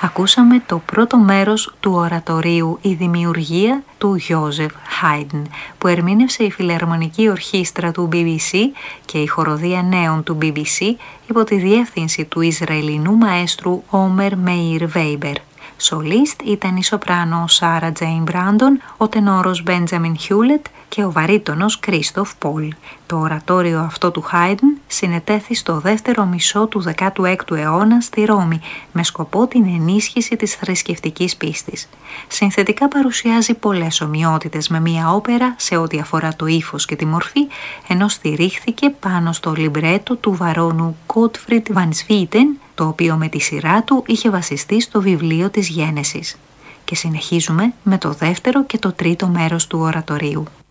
Ακούσαμε το πρώτο μέρος του ορατορίου «Η δημιουργία» του Γιόζεφ Χάιντν, που ερμήνευσε η Φιλαρμονική Ορχήστρα του BBC και η Χοροδία Νέων του BBC υπό τη διεύθυνση του Ισραηλινού μαέστρου Όμερ Μέιρ Βέιμπερ. Σολίστ ήταν η σοπράνο Σάρα Τζέιν Μπράντον, ο τενόρος Μπέντζαμιν Χιούλετ και ο βαρύτονος Κρίστοφ Πολ. Το ορατόριο αυτό του Χάιντν συνετέθη στο δεύτερο μισό του 16ου αιώνα στη Ρώμη, με σκοπό την ενίσχυση της θρησκευτικής πίστης. Συνθετικά παρουσιάζει πολλές ομοιότητες με μία όπερα σε ό,τι αφορά το ύφος και τη μορφή, ενώ στηρίχθηκε πάνω στο λιμπρέτο του βαρώνου Gottfried van Swieten, το οποίο με τη σειρά του είχε βασιστεί στο βιβλίο της Γένεσης. Και συνεχίζουμε με το δεύτερο και το τρίτο μέρος του ορατορίου.